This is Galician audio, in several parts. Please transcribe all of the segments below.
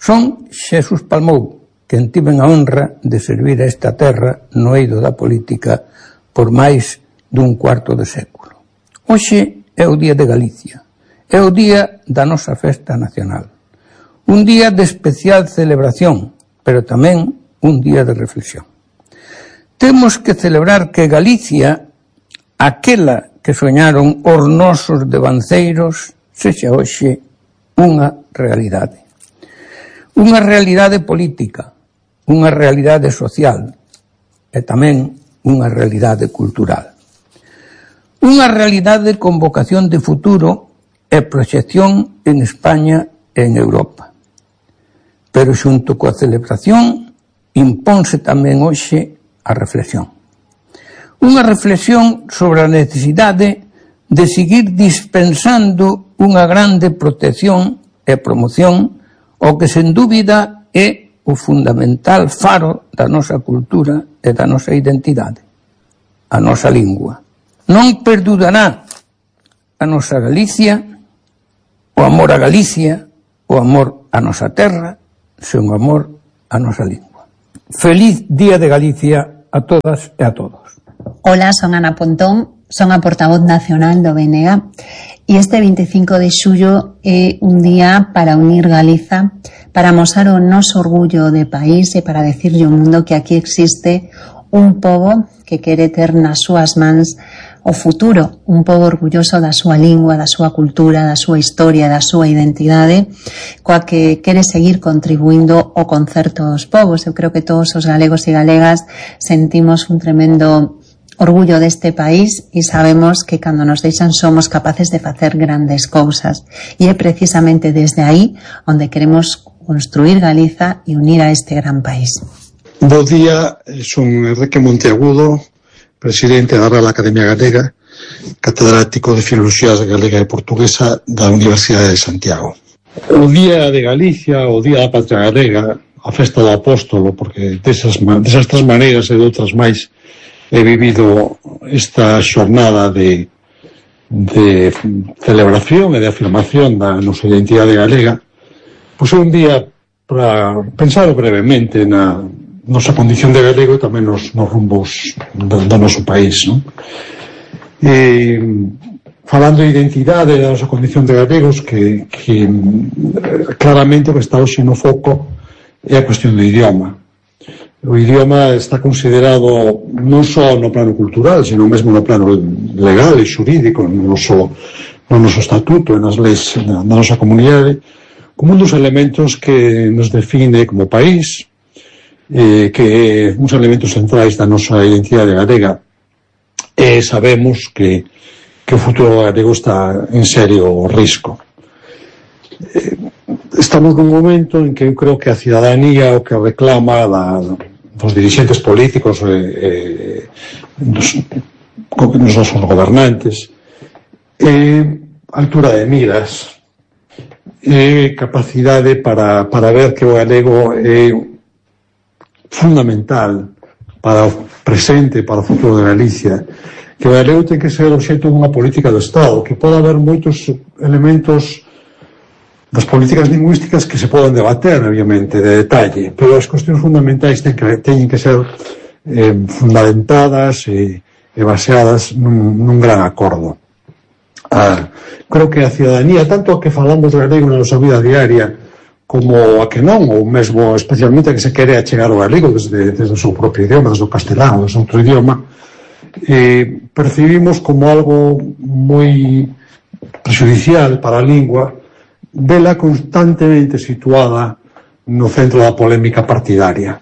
Son Xesús Palmou, quen tiven a honra de servir a esta terra no eido da política por máis dun cuarto de século. Hoxe é o Día de Galicia, é o día da nosa festa nacional. Un día de especial celebración, pero tamén un día de reflexión. Temos que celebrar que Galicia, aquela que soñaron os nosos devanceiros, sexa hoxe unha realidade. Unha realidade política, unha realidade social e tamén unha realidade cultural. Unha realidade con vocación de futuro e proxección en España e en Europa. Pero xunto coa celebración imponse tamén hoxe a reflexión. Unha reflexión sobre a necesidade de seguir dispensando unha grande protección e promoción ao que sen dúbida é o fundamental faro da nosa cultura e da nosa identidade, a nosa lingua. Non perdurará a nosa Galicia, o amor a Galicia, o amor a nosa terra, sen o amor a nosa lingua. Feliz Día de Galicia a todas e a todos. Hola, son Ana Pontón, son a portavoz nacional do BNG e este 25 de xullo é un día para unir Galiza, para amosar o noso orgullo de país e para decirlle ao mundo que aquí existe un pobo que quere ter nas súas mans o futuro, un pobo orgulloso da súa lingua, da súa cultura, da súa historia, da súa identidade, coa que quere seguir contribuindo ao concerto dos povos. Eu creo que todos os galegos e galegas sentimos un tremendo orgullo deste país e sabemos que cando nos deixan somos capaces de facer grandes cousas. E é precisamente desde aí onde queremos construir Galiza e unir a este gran país. Bo día, son Enrique Monteagudo, presidente da Real Academia Galega, catedrático de Filoloxía Galega e Portuguesa da Universidade de Santiago. O Día de Galicia, o Día da Patria Galega, a Festa do Apóstolo, porque desas tres maneiras e de outras máis he vivido esta xornada de celebración e de afirmación da nosa identidade galega, pois é un día para pensar brevemente na nosa condición de galego e tamén nos rumbos do noso país, non? Falando de identidade da nosa condición de galegos, que claramente o que está hoxe no foco é a cuestión do idioma. O idioma está considerado non só no plano cultural, sino mesmo no plano legal e xurídico, no noso estatuto e nas leis da nosa comunidade, como un dos elementos que nos define como país, que uns elementos centrais da nosa identidade galega, e sabemos que o futuro galego está en serio risco. Estamos nun momento en que eu creo que a cidadanía o que reclama dos dirixentes políticos dos nosos gobernantes é altura de miras, é capacidade para ver que o galego é fundamental para o presente, para o futuro de Galicia, que o galego ten que ser obxecto dunha política do Estado, que pode haber moitos elementos das políticas lingüísticas que se poden debater, obviamente, de detalle, pero as cuestións fundamentais teñen que ser fundamentadas e baseadas nun gran acordo. Creo que a cidadanía, tanto a que falamos de galego na nosa vida diaria, como a que non, ou mesmo especialmente a que se quere achegar o galego desde o seu propio idioma, desde o castelán, desde outro idioma, percibimos como algo moi prexudicial para a lingua, vela constantemente situada no centro da polémica partidaria.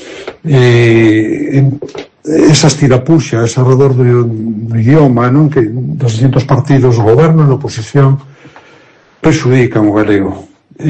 Esas tirapuxas alrededor do idioma, non, que dos distintos partidos do goberno e da oposición prexudican o galego.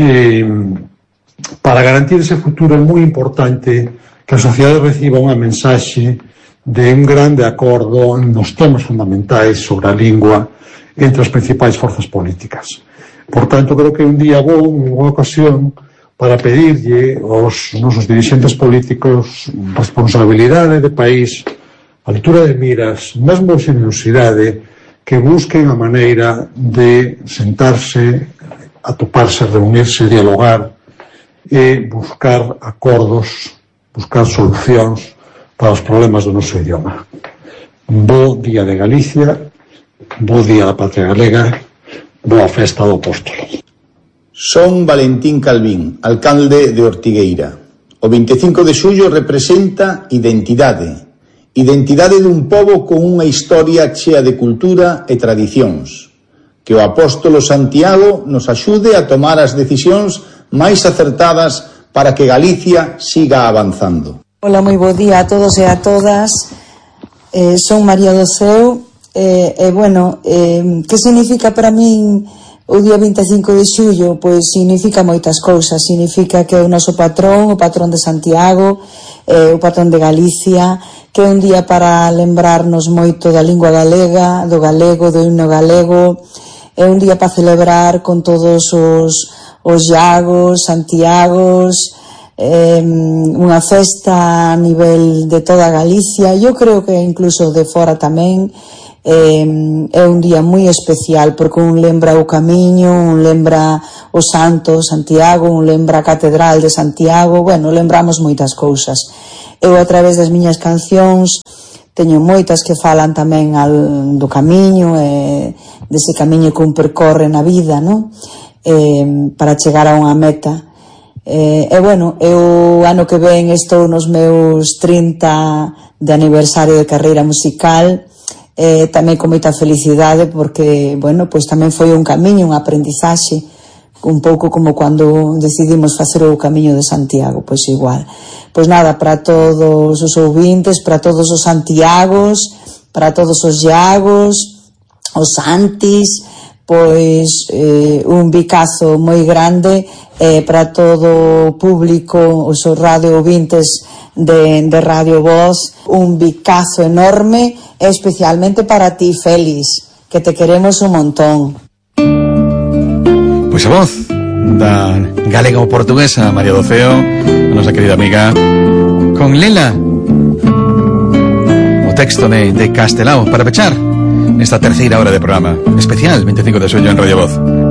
Para garantir ese futuro é moi importante que a sociedade reciba unha mensaxe de un grande acordo nos temas fundamentais sobre a lingua entre as principais forzas políticas. Por tanto, creo que é un día bo, unha boa ocasión para pedirlle aos nosos dirixentes políticos responsabilidade de país, altura de miras, mesmo xenerosidade, que busquen a maneira de sentarse, atoparse, reunirse, dialogar e buscar acordos, buscar solucións para os problemas do noso idioma. Bo Día de Galicia, bo Día da Patria Galega, boa festa do Apóstolo. Son Valentín Calvín, alcalde de Ortigueira. O 25 de xullo representa identidade dun pobo con unha historia chea de cultura e tradicións. Que o apóstolo Santiago nos axude a tomar as decisións máis acertadas para que Galicia siga avanzando. Hola, moi bo día a todos e a todas. Son María do Ceo. Que significa para min o día 25 de xullo? Pois significa moitas cousas. Significa que é o noso patrón, o patrón de Santiago, o patrón de Galicia, que é un día para lembrarnos moito da lingua galega, do galego, do himno galego. É un día para celebrar con todos os Iagos, Santiagos, unha festa a nivel de toda Galicia. Eu creo que incluso de fora tamén. É un día moi especial porque un lembra o camiño, un lembra o santo Santiago, un lembra a catedral de Santiago. Bueno, lembramos moitas cousas. Eu, a través das miñas cancións, teño moitas que falan tamén do camiño, dese camiño que un percorre na vida, non? Para chegar a unha meta. Eu ano que ven estou nos meus 30 de aniversario de carreira musical, tamén con moita felicidade porque, pois tamén foi un camiño, un aprendizaxe, un pouco como cando decidimos facer o camiño de Santiago, pois igual. Pois nada, para todos os ouvintes, para todos os Santiagos, para todos os Iagos, os Santis, pois un bicazo moi grande para todo o público, os radio ouvintes de Radio Voz, un bicazo enorme, especialmente para ti, Félix, que te queremos un montón. Pois a voz da galega ou portuguesa María do Ceo, a nosa querida amiga, con Lela, o texto de Castelao, para pechar nesta terceira hora de programa especial 25 de xullo en Radio Voz.